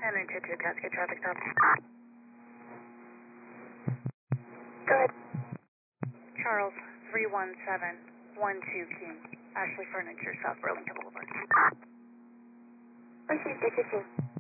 1022 Cascade traffic stop. Go ahead. Charles, 31712 King. Ashley Furniture, South Burlington Boulevard. Received, take your team.